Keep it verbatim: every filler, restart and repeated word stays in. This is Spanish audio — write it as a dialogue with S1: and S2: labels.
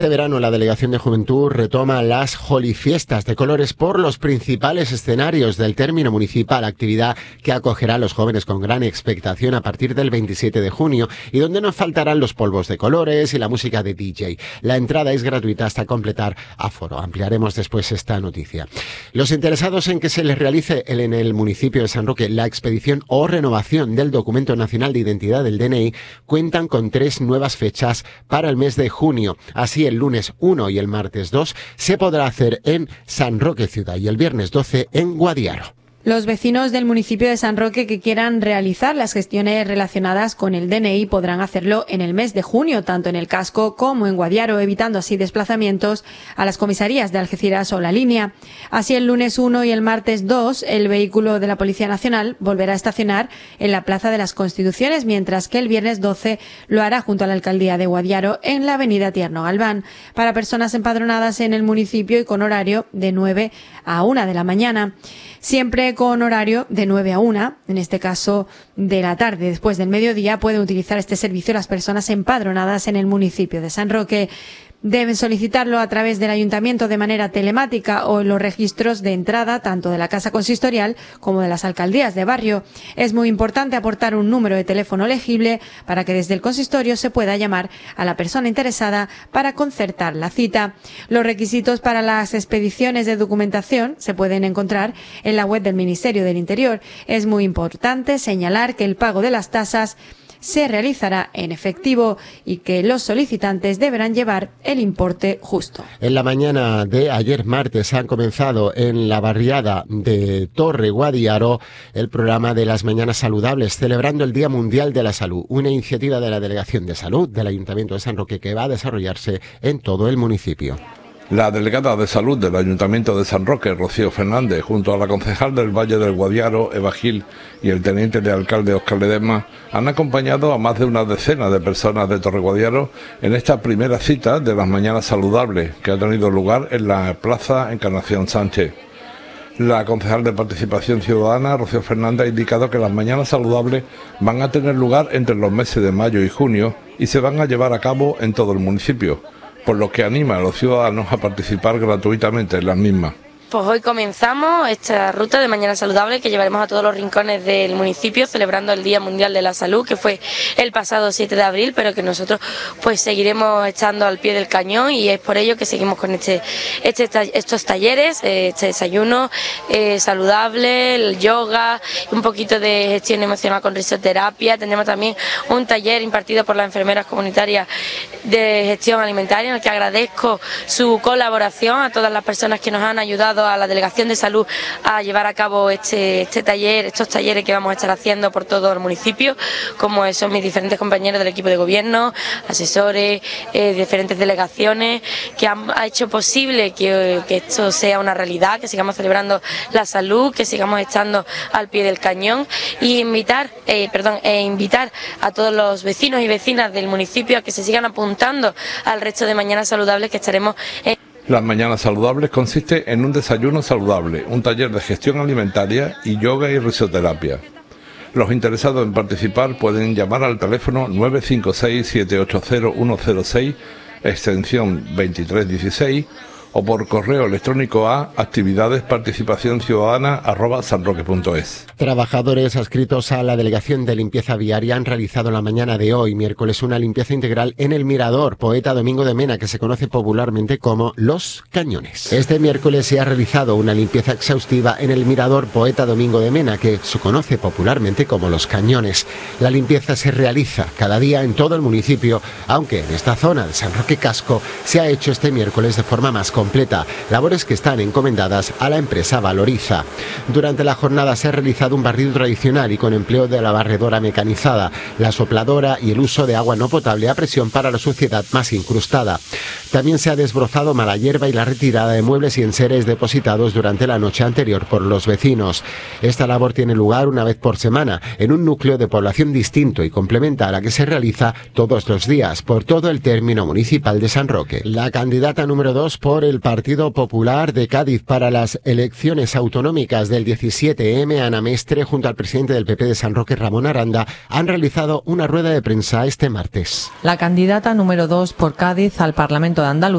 S1: De verano, la Delegación de Juventud retoma las jolifiestas de colores por los principales escenarios del término municipal, actividad que acogerá a los jóvenes con gran expectación a partir del veintisiete de junio y donde no faltarán los polvos de colores y la música de D J. La entrada es gratuita hasta completar aforo. Ampliaremos después esta noticia. Los interesados en que se les realice en el municipio de San Roque la expedición o renovación del Documento Nacional de Identidad del D N I cuentan con tres nuevas fechas para el mes de junio. Así, el lunes uno y el martes dos se podrá hacer en San Roque Ciudad y el viernes doce en Guadiaro.
S2: Los vecinos del municipio de San Roque que quieran realizar las gestiones relacionadas con el D N I podrán hacerlo en el mes de junio, tanto en el casco como en Guadiaro, evitando así desplazamientos a las comisarías de Algeciras o La Línea. Así, el lunes uno y el martes dos, el vehículo de la Policía Nacional volverá a estacionar en la Plaza de las Constituciones, mientras que el viernes doce lo hará junto a la Alcaldía de Guadiaro en la Avenida Tierno Galván, para personas empadronadas en el municipio y con horario de nueve a una de la mañana. Siempre con horario de nueve a una, en este caso de la tarde, después del mediodía, pueden utilizar este servicio las personas empadronadas en el municipio de San Roque. Deben solicitarlo a través del ayuntamiento de manera telemática o en los registros de entrada tanto de la Casa Consistorial como de las alcaldías de barrio. Es muy importante aportar un número de teléfono legible para que desde el consistorio se pueda llamar a la persona interesada para concertar la cita. Los requisitos para las expediciones de documentación se pueden encontrar en la web del Ministerio del Interior. Es muy importante señalar que el pago de las tasas se realizará en efectivo y que los solicitantes deberán llevar el importe justo.
S1: En la mañana de ayer martes han comenzado en la barriada de Torre Guadiaro el programa de las Mañanas Saludables, celebrando el Día Mundial de la Salud, una iniciativa de la Delegación de Salud del Ayuntamiento de San Roque que va a desarrollarse en todo el municipio.
S3: La delegada de Salud del Ayuntamiento de San Roque, Rocío Fernández, junto a la concejal del Valle del Guadiaro, Eva Gil, y el teniente de alcalde, Óscar Ledesma, han acompañado a más de una decena de personas de Torre Guadiaro en esta primera cita de las Mañanas Saludables, que ha tenido lugar en la Plaza Encarnación Sánchez. La concejal de Participación Ciudadana, Rocío Fernández, ha indicado que las Mañanas Saludables van a tener lugar entre los meses de mayo y junio y se van a llevar a cabo en todo el municipio, por lo que anima a los ciudadanos a participar gratuitamente en las mismas.
S4: Pues hoy comenzamos esta ruta de Mañana Saludable que llevaremos a todos los rincones del municipio celebrando el Día Mundial de la Salud, que fue el pasado siete de abril, pero que nosotros pues seguiremos estando al pie del cañón y es por ello que seguimos con este, este estos talleres, este desayuno eh, saludable, el yoga, un poquito de gestión emocional con risoterapia. Tendremos también un taller impartido por las enfermeras comunitarias de gestión alimentaria, en el que agradezco su colaboración a todas las personas que nos han ayudado a la Delegación de Salud a llevar a cabo este, este taller, estos talleres que vamos a estar haciendo por todo el municipio, como son mis diferentes compañeros del equipo de gobierno, asesores, eh, diferentes delegaciones, que han ha hecho posible que, que esto sea una realidad, que sigamos celebrando la salud, que sigamos estando al pie del cañón y invitar, eh, perdón, e invitar a todos los vecinos y vecinas del municipio a que se sigan apuntando al resto de Mañanas Saludables que estaremos en...
S3: Las Mañanas Saludables consiste en un desayuno saludable, un taller de gestión alimentaria y yoga y risoterapia. Los interesados en participar pueden llamar al teléfono nueve cinco seis, siete ocho cero, uno cero seis, extensión veintitrés dieciséis, o por correo electrónico a actividades participación ciudadana arroba sanroque punto es.
S1: Trabajadores adscritos a la Delegación de Limpieza Viaria han realizado la mañana de hoy, miércoles, una limpieza integral en el Mirador Poeta Domingo de Mena, que se conoce popularmente como Los Cañones. Este miércoles se ha realizado una limpieza exhaustiva en el Mirador Poeta Domingo de Mena, que se conoce popularmente como Los Cañones. La limpieza se realiza cada día en todo el municipio, aunque en esta zona de San Roque Casco se ha hecho este miércoles de forma más completa, labores que están encomendadas a la empresa Valoriza. Durante la jornada se ha realizado un barrido tradicional y con empleo de la barredora mecanizada, la sopladora y el uso de agua no potable a presión para la suciedad más incrustada. También se ha desbrozado mala hierba y la retirada de muebles y enseres depositados durante la noche anterior por los vecinos. Esta labor tiene lugar una vez por semana en un núcleo de población distinto y complementa a la que se realiza todos los días por todo el término municipal de San Roque. La candidata número dos por el el Partido Popular de Cádiz para las elecciones autonómicas del diecisiete eme, Ana Mestre, junto al presidente del P P de San Roque, Ramón Aranda, han realizado una rueda de prensa este martes.
S5: La candidata número dos por Cádiz al Parlamento de Andalucía